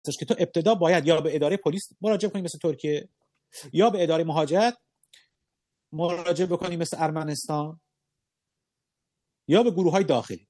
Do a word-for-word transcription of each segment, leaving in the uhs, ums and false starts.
که تو ابتدا باید یا به اداره پلیس مراجعه کنی مثل ترکیه، یا به اداره مهاجرت مراجعه بکنی مثل ارمنستان، یا به گروه‌های داخلی.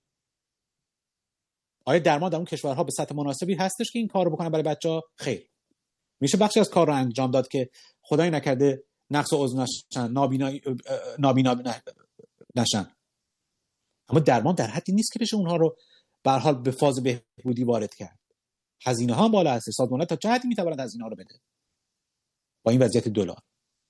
آیا درمان در اون کشورها به سطح مناسبی هستش که این کارو بکنن برای بچه‌ها؟ خیر. میشه بخشی از کار رو انجام داد که خدای نکرده نقص عضو نشن، نابینا نابینا نشن، اما درمان در حدی نیست که بشه اونها رو به هر حال به فاز بهبودی وارد کرد. هزینه ها بالا هست. سازمان‌ها تا چه حدی میتواند هزینه ها رو بده با این وضعیت دلار؟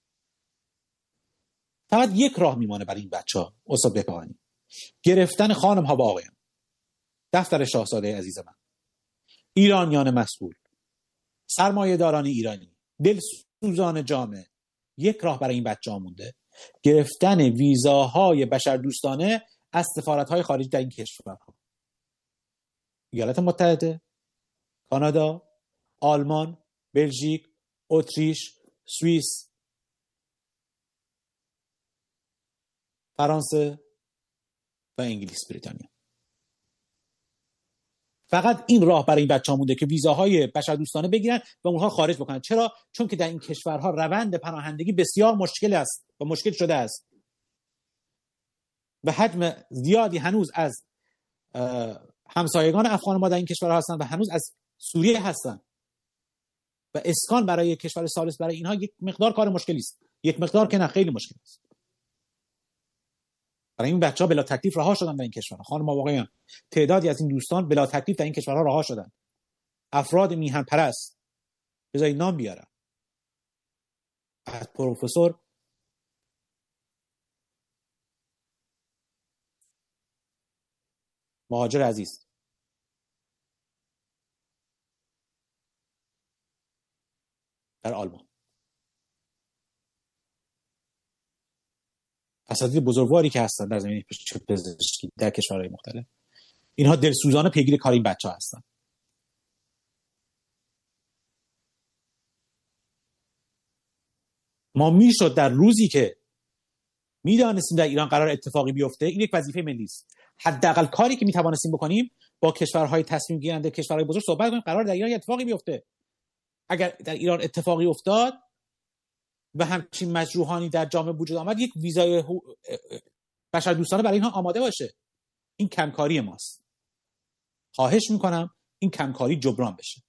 فقط یک راه میمانه برای این بچه‌ها استاد بهبهانی: گرفتن خانم ها و آقایان، دفتر شاهزاده عزیز من، ایرانیان مسئول، سرمایه داران ایرانی، دلسوزان جامعه. یک راه برای این بچه‌ها مونده: گرفتن ویزاهای بشردوستانه از سفارت‌های خارجی در این کشورها. ایالات متحده، کانادا، آلمان، بلژیک، اتریش، سوئیس، فرانسه و انگلیس، بریتانیا. فقط این راه برای این بچه‌ها مونده که ویزاهای بشردوستانه بگیرن و اونها خارج بکنن. چرا؟ چون که در این کشورها روند پناهندگی بسیار مشکل است و مشکل شده است و حجم زیادی هنوز از همسایگان افغان ما در این کشورها هستن و هنوز از سوریه هستن و اسکان برای کشور ثالث برای اینها یک مقدار کار مشکلی است. یک مقدار که نه، خیلی مشکل است. برای این بچه‌ها بلا تکلیف رها شدن در این کشورها. خانم و آقایان، تعدادی از این دوستان بلا تکلیف در این کشورها رها شدن. افراد میهن پرست، بذارید نام بیارم، از پروفسور مهاجر عزیز در آلمان، اساتید بزرگواری که هستن در زمینه پزشکی در کشورهای مختلف، اینها دلسوزانه پیگیر کار این بچه‌ها هستن. ما میشد در روزی که میدانستیم در ایران قرار اتفاقی بیفته، این یک وظیفه ملی است، حداقل کاری که میتوانستیم بکنیم با کشورهای تصمیم گیرنده، کشورهای بزرگ صحبت کنیم قرار در ایران اتفاقی بیفته. اگر در ایران اتفاقی افتاد و همچین مجروحانی در جامعه وجود آمد، یک ویزای بشردوستانه برای اینها آماده باشه. این کمکاری ماست. خواهش میکنم این کمکاری جبران بشه.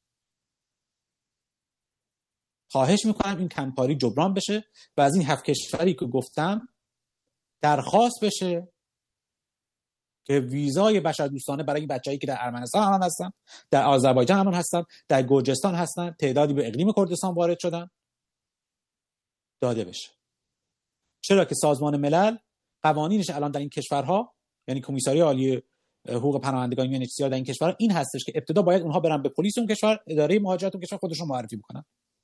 خواهش میکنم این کمکاری جبران بشه و از این هفت کشوری که گفتم درخواست بشه که ویزای بشردوستانه برای این بچه‌ای که در ارمنستان هم هستن، در آذربایجان هم هستن، در گرجستان هستن، تعدادی به اقلیم کردستان وارد شدن، داده بشه. چرا که سازمان ملل قوانینش الان در این کشورها، یعنی کمیساری عالی حقوق پناهندگان یو ان اچ سی آر در این کشورها، این هستش که ابتدا باید اونها برن به پلیس اون کشور، اداره مهاجرت اون کشور خودشون معرفی بکنن.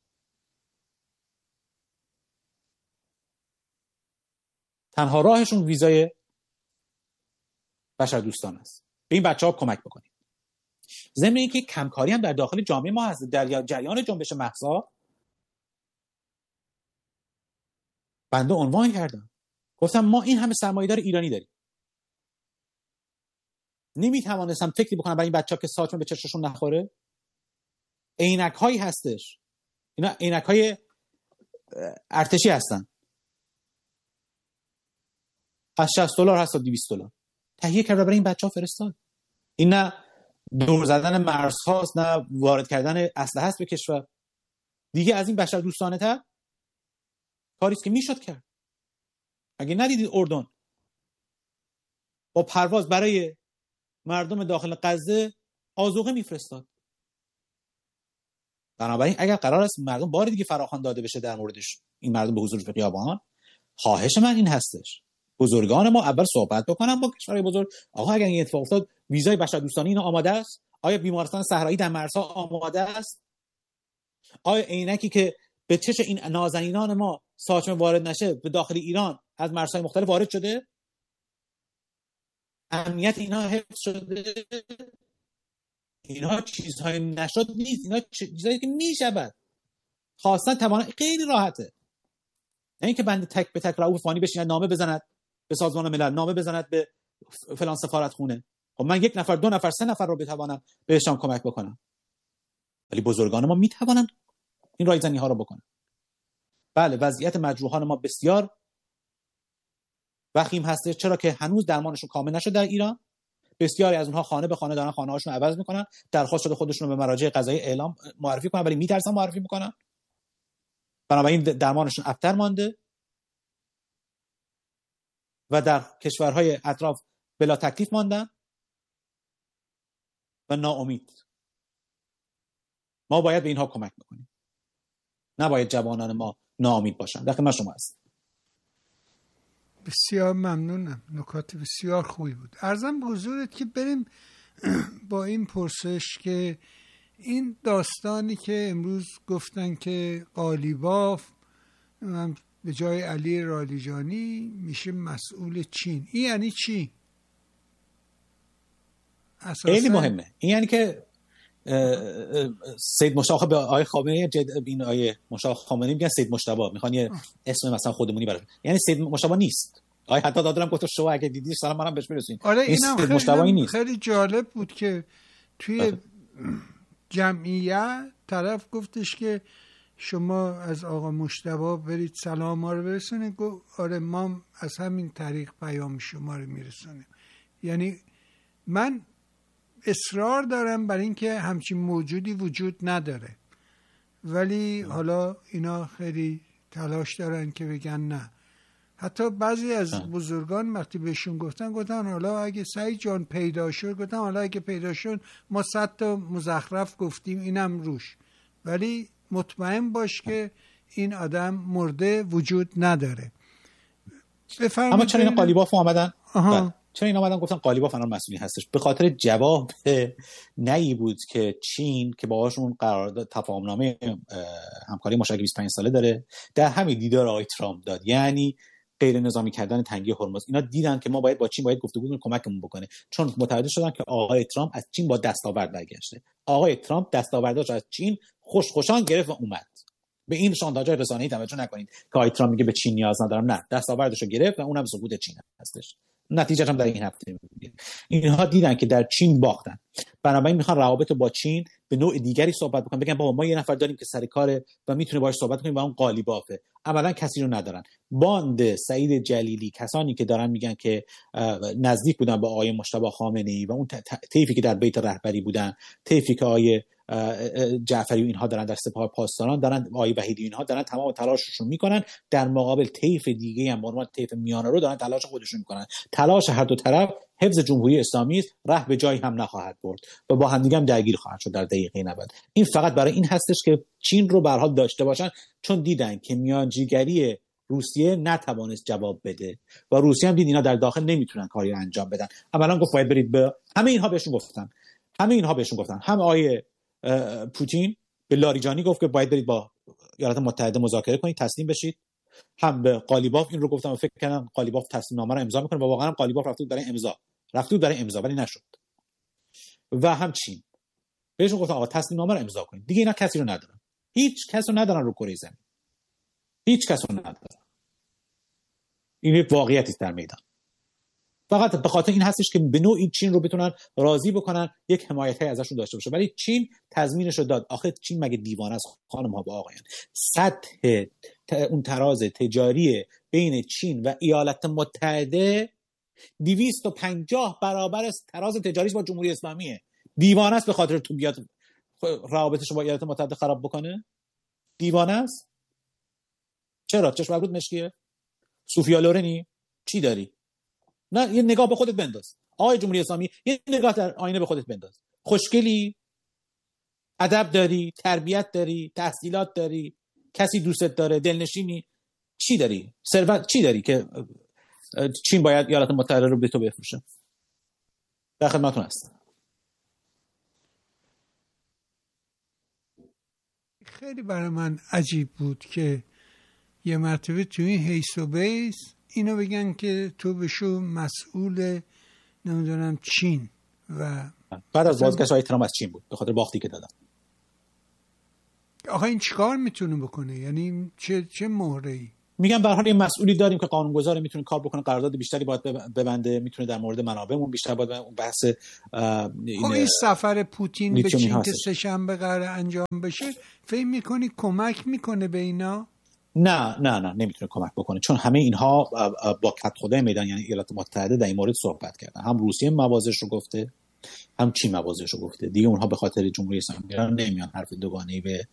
تنها راهشون ویزای بشردوستان است. به این بچه‌ها کمک بکنید. ضمن اینکه کمکاری هم در داخل جامعه ما هست. در جریان جنبش مهسا بنده عنوان کردم، گفتم ما این همه سرمایه‌دار ایرانی داریم، نمیتوانستم فکری بکنم برای این بچه‌ها که ساچمه به چشمشون نخوره. عینک‌هایی هستش، اینا عینک‌های ارتشی هستن، از شصت دلار هست تا دویست دلار، تهیه کرده برای این بچه‌ها فرستاد. این نه دور زدن مرزهاست، نه وارد کردن اسلحه است به کشور. دیگه از این بشر دوستانه تر کاریست که میشد کرد. اگه ندیدید اردن با پرواز برای مردم داخل غزه آذوقه میفرستاد. بنابراین اگر قرار است مردم بار دیگه فراخوان داده بشه در موردش، این مردم به حضور خیابان، خواهش من این هستش بزرگان ما اول صحبت بکنن با کشورهای بزرگ. آقا اگر این اتفاق افتاد، ویزای بشردوستانه اینا آماده است؟ آیا بیمارستان صحرایی در مرزها آماده است؟ آیا عینکی که به چش این نازنینان ما ساچمه وارد نشه به داخل ایران از مرزهای مختلف وارد شده؟ امنیت اینا حفظ شده؟ اینا چیزهای نشد نیست، اینا چیزایی که میشود. خواستن تمام خیلی راحته. نه اینکه بنده تک به تک رؤوف فانی بشیند نامه بزند به سازمان ملل، نامه بزند به فلان سفارت خونه. خب من یک نفر، دو نفر، سه نفر رو بتوانم بهشون کمک بکنم. ولی بزرگان ما میتوانند این رایزنی ها رو بکنن. بله وضعیت مجروحان ما بسیار وخیم هسته، چرا که هنوز درمانشون کامل نشد در ایران. بسیاری از اونها خانه به خانه دارن خانه هاشون رو عوض میکنن، درخواست شده خودشون رو به مراجع قضایی اعلام معرفی کنن ولی میترسن معرفی میکنن، بنابراین درمانشون ابتر مانده و در کشورهای اطراف بلا تکلیف ماندن و ناامید. ما باید به اینها کمک بکنیم، نباید جوانان ما ناامید باشن. در خدمت شما هستم. بسیار ممنونم، نکات بسیار خوبی بود. عرضم به حضورت که بریم با این پرسش که این داستانی که امروز گفتن که قالیباف به جای علی رالیجانی میشه مسئول چین، این یعنی چی؟ خیلی مهمه. این یعنی که سید مشتاق به آقای خامنه‌ای جد... این آقای مشتاق خامنه‌ای میگن سید مجتبی، میخوان یه اسم مثلا خودمونی براش، یعنی سید مجتبی نیست. آقای حتی دادرم گفت شو اگه دیدی سلام منم بهش میرسین. آره اینم خیلی, خیلی, خیلی جالب بود که توی جمعیت طرف گفتش که شما از آقا مجتبی برید سلام ما رو برسونید. گفت آره ما از همین طریق پیام شما رو میرسونیم. یعنی من اصرار دارم بر این که همچین موجودی وجود نداره، ولی حالا اینا خیلی تلاش دارن که بگن نه. حتی بعضی از بزرگان وقتی بهشون گفتن گفتن حالا اگه سعید جان پیدا شد، گفتن حالا اگه پیدا شد ما صد تا مزخرف گفتیم اینم روش، ولی مطمئن باش که این آدم مرده وجود نداره. بفرمایید. اما چرا این قالیباف اومدن؟ چرا این اومدن گفتن قالیباف الان مسئولی هستش؟ به خاطر جواب نهی بود که چین که باهاشون قرارداد تفاهمنامه همکاری مشترک بیست و پنج ساله داره در همین دیدار آقای ترامپ داد، یعنی غیر نظامی کردن تنگه هرمز. اینا دیدن که ما باید با چین باید گفتگو کنیم کمکمون بکنه، چون متوجه شدن که آقای ترامپ از چین با دستاورد برگشته. آقای ترامپ دستاورداش از چین خوش خوشان گرفت و اومد. به این شانتاژهای رسانه‌ای توجه نکنید که آقای ترامپ میگه به چین نیاز ندارم، نه، دستاوردشو گرفت و اونم سقوط چین هستش. نتیجه هم در این هفته میگه. اینها دیدن که در چین باختن، بنابراین میخوان روابط با چین به نوع دیگری صحبت بکنن، بگن بابا ما یه نفر داریم که سر کاره و میتونه باهاش صحبت کنیم و اون قالیبافه. عملا کسی رو ندارن. باند سعید جلیلی، کسانی که دارن میگن که نزدیک بودن با آقای مجتبی خامنه‌ای و اون طیفی که در بیت رهبری بودن، طیفی که آقای جعفری و اینها دارن در سپاه پاسداران دارن، آقای وحیدی اینها دارن تمام تلاششون میکنن در مقابل طیف دیگه هم مرمت طیف میانه رو دارن تلاش خودشون میکنن. تلاش هر دو طرف حفظ جمهوری اسلامی است، ره به جایی هم نخواهد برد و با هم دیگه هم درگیر خواهند شد در دقیقه نود. این فقط برای این هستش که چین رو به هر حال داشته باشن، چون دیدن که میانجیگری روسیه نتوانست جواب بده و روسیه هم دید اینا در داخل نمیتونن کاری رو انجام بدن. اولا گفت باید برید به همه اینها بهشون گفتن همه اینها بهشون گفتن هم آقای پوتین به لاریجانی گفت که باید برید با ایالات متحده مذاکره کنید، تسلیم بشید. هم به قالیباف این رو گفتم و فکر کردم قالیباف تسلیم نامه رو امضا میکنه و واقعا قالیباف رفت برای امضا رفت برای امضا ولی نشد. و هم چین بهشون گفتن آقا تسلیم نامه رو امضا کنید. دیگه اینا کسی رو ندارن، هیچ کس رو ندارن رو کره زمین، هیچ کس رو ندارن. این یک واقعیتی است در میدان. فقط به خاطر این هستش که به نوعی چین رو بتونن راضی بکنن یک حمایتی ازشون داشته باشه، ولی چین تضمینش رو داد. آخه چین مگه دیوانه است خانم ها و آقایان؟ سطح اون تراز تجاری بین چین و ایالات متحده دویست و پنجاه برابر است تراز تجاریش با جمهوری اسلامیه. دیوانه است به خاطر تو بیاد روابطش رو با ایالات متحده خراب بکنه؟ دیوانه است. چرا؟ چشم ابرود مشکیه؟ سوفیا لورنی چی داری؟ نه، یه نگاه به خودت بنداز آقای جمهوری اسلامی، یه نگاه در آینه به خودت بنداز. خوشگلی، ادب داری، تربیت داری، تحصیلات داری، کسی دوستت داره، دلنشینی، چی داری؟ ثروت چی داری که چین باید ایالات متحده رو به تو بفروشه؟ در خدمتتون هستم. خیلی برای من عجیب بود که یه مرتبه تو این حیث و بیس اینو بگن که تو بشو مسئول نمیدونم چین و بعد از بازگشت های ترامپ از چین بود به خاطر باختی که دادن. آخه این چیکار میتونه بکنه؟ یعنی چه چه مهره‌ای؟ میگم به هر حال این مسئولی داریم که قانونگذار میتونه کار بکنه، قرارداد بیشتری باید ببنده، میتونه در مورد منابعمون بیشتر باید اون بحث این, این سفر پوتین به چین که سه شنبه قرار انجام بشه فکر میکنی کمک میکنه به اینا؟ نه نه نه نمیتونه کمک بکنه، چون همه اینها با کت خدای میدان یعنی ایالات متحده در این مورد صحبت کردن. هم روسیه مواضعش رو گفته، هم چین مواضعش رو گفته. دیگه اونها به خاطر جمهوری اسلامی ایران نمیان حرف دوگانه‌ای به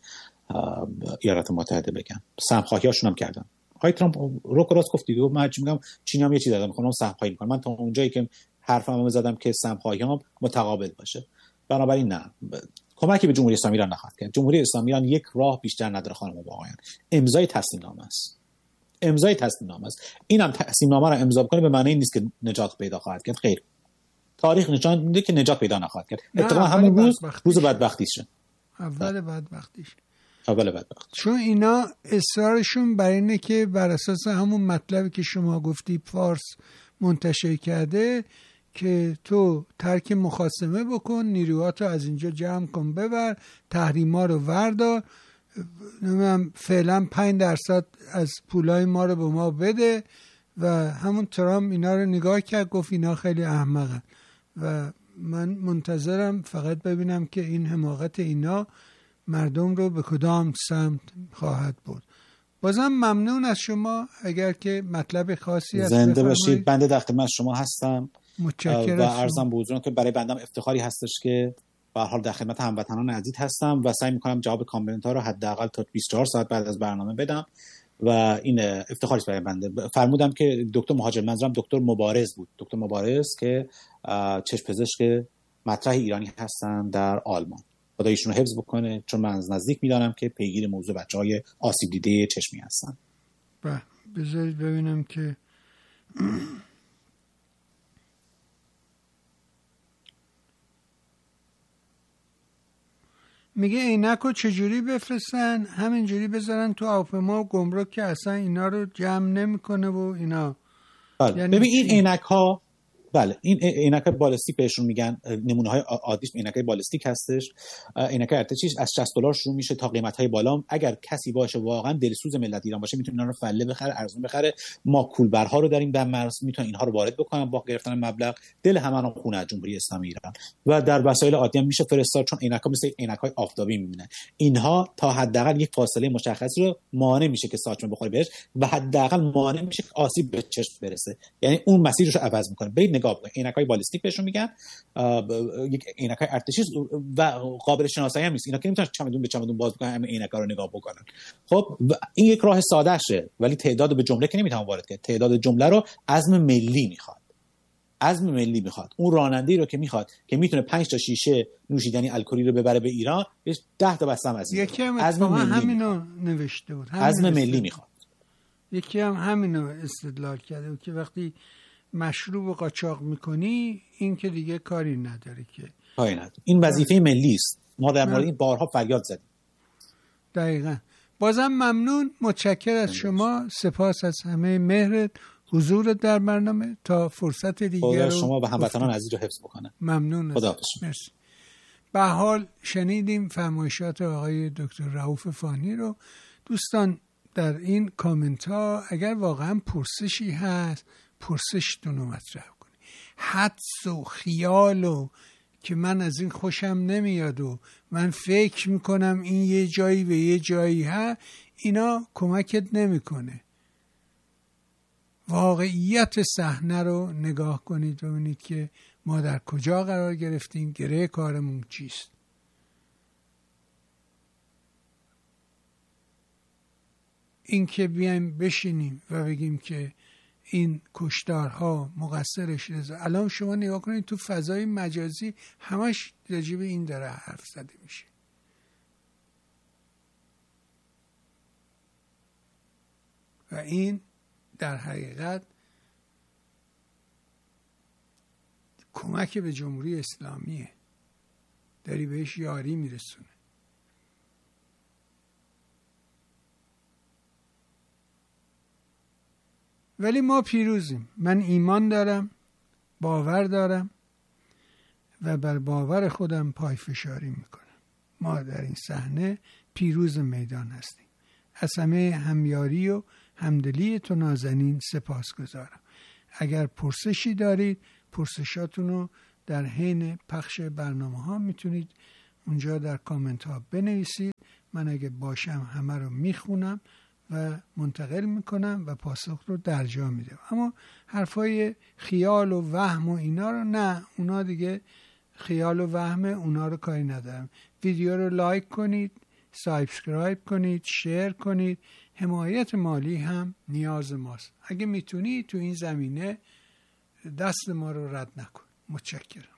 ایالات متحده بگن. سمخواهیاشون هم کردن. آقای ترامپ رو راست گفت دیگه، من میگم چینی هم یه چیز دادم میخوام سمخواهی میکنم. من تا اونجایی که حرفمو زدم که سمخواهیام متقابل باشه. بنابراین نه کمکی به جمهوری اسلامی ایران نخواهد کرد. جمهوری اسلامی ایران یک راه بیشتر نداره خانم و آقایان، امضای تسلیم نامه است. امضای تسلیم نامه است. اینم تسلیم نامه رو امضا کنه به معنی این نیست که نجات پیدا خواهد کرد. خیر، تاریخ نشان میده که نجات پیدا نخواهد کرد. اتفاقا همون روز روز بدبختیشه. اول بدبختیش. اول بدبخت. چون اینا اصرارشون بر اینه که بر اساس همون مطلبی که شما گفتی فارس منتشر کرده که تو ترک مخاصمه بکن، نیروهاتو از اینجا جمع کن، ببر، تحریما رو وردار، نمیدونم فعلا پنج درصد از پولای ما رو به ما بده. و همون ترامپ اینا رو نگاه کرد گفت اینا خیلی احمقن و من منتظرم فقط ببینم که این حماقت اینا مردم رو به کدام سمت خواهد بود. بازم ممنون از شما. اگر که مطلب خاصی هست زنده باشید. بنده در خدمت شما هستم. متشکرم. و عرضم به حضورتون که برای بندم افتخاری هستش که به هر حال در خدمت هموطنان عزیز هستم و سعی می‌کنم جواب کامنت ها رو حداقل تا بیست و چهار ساعت بعد از برنامه بدم و این افتخاری است برای بنده. فرمودم که دکتر مهاجر، منظورم دکتر مبارز بود، دکتر مبارز که چشم پزشک مطرح ایرانی هستن در آلمان. خدا ایشون رو حفظ بکنه، چون من از نزدیک میدانم که پیگیر موضوع بچه‌های آسیب دیده چشمی هستن. بله بذارید ببینم که میگه عینکو چجوری بفرستن؟ همینجوری بذارن تو هواپیما و گمرک که اصلا اینا رو جمع نمیکنه و اینا. بله. یعنی ببین این عینک ها، بله این عینک بالستیک بهشون میگن، نمونه های عادیش عینک بالستیک هستش. عینک ارتشی از شصت دلار شروع میشه تا قیمت های بالا. اگر کسی باشه واقعا دلسوز ملت ایران باشه میتونه اینا رو فله بخره، ارزون بخره. ما کولبرها رو داریم در مرز، میتونن اینها رو وارد بکنن با گرفتن مبلغ. دل همه رو خونه از جمهوری اسلامی ایران و در وسایل عادی هم میشه فرستاد، چون عینک‌ها مثل عینک‌های آفتابی میمونه. اینها تا حداقل یک فاصله مشخصی رو مانع میشه که ساچمه بخوره بهش و حداقل مانع میشه که آسیب به چشم برسه، یعنی اون مسیرش رو عوض میکنه. برید نگاه کنید، عینک‌های بالستیک بهشون میگن، یک عینک‌های ارتشی و قابل شناسایی هم نیست. اینا که نمیتونن چمدون به چمدون باز بکنن همین عینک‌ها رو نگاه بکنن. خب این یک راه ساده شه، ولی تعداد به جمله که نمیتونن وارد کنه. تعداد جمله رو عزم ملی میخواد. عزم ملی میخواد. اون راننده‌ای رو که میخواد که میتونه پنج تا شیشه نوشیدنی الکلی رو ببره به ایران، بهش ده تا بسته هم از این. یکی هم همینو نوشته بود. عزم ملی میخواد. یکی هم همینو استدلال کرده بود که وقتی مشروب قاچاق میکنی این که دیگه کاری نداره که کاری نداره. این وظیفه ملی است. ما در مورد این بارها فریاد زدیم. دقیقاً. بازم ممنون، متشکر از شما، سپاس از همه مهرت، حضور در برنامه. تا فرصت دیگر رو شما و هموطنان عزیز رو حفظ بکنه. ممنون. خدا مرسی. به حال شنیدیم فرمایشات آقای دکتر رؤوف فانی رو. دوستان در این کامنت ها اگر واقعا پرسشی هست پرسشتون رو مطرح کنید. حدس و خیال و که من از این خوشم نمیاد و من فکر میکنم این یه جایی به یه جایی ها، اینا کمکت نمیکنه. واقعیت صحنه رو نگاه کنید و ببینید که ما در کجا قرار گرفتیم، گره کارمون چیست. این که بیایم بشینیم و بگیم که این کشتارها مقصرش رضا. الان شما نگاه کنید تو فضای مجازی همش راجع به این داره حرف زده میشه. و این در حقیقت کمک به جمهوری اسلامیه، داری بهش یاری میرسونه. ولی ما پیروزیم. من ایمان دارم، باور دارم و بر باور خودم پایفشاری میکنم. ما در این صحنه پیروز میدان هستیم. از همه همیاری و همدلی تو نازنین سپاسگزارم. اگر پرسشی دارید پرسشاتون رو در حین پخش برنامه ها میتونید اونجا در کامنت ها بنویسید. من اگه باشم همه رو میخونم و منتقل میکنم و پاسخ رو درجا میدم. اما حرفای خیال و وهم و اینا رو نه، اونا دیگه خیال و وهم، اونا رو کاری ندارم. ویدیو رو لایک کنید، سابسکرایب کنید، شیر کنید. حمایت مالی هم نیاز ماست. اگه میتونی تو این زمینه دست ما رو رد نکن. متشکرم.